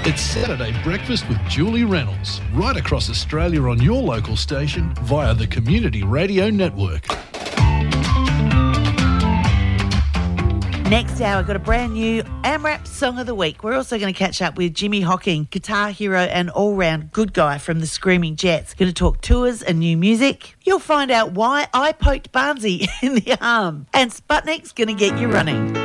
It's Saturday Breakfast with Julie Reynolds, right across Australia on your local station via the Community Radio Network. Next hour, got a brand new AMRAP Song of the Week. We're also going to catch up with Jimmy Hocking, guitar hero and all-round good guy from the Screaming Jets. Going to talk tours and new music. You'll find out why I poked Barnsey in the arm. And Sputnik's going to get you running.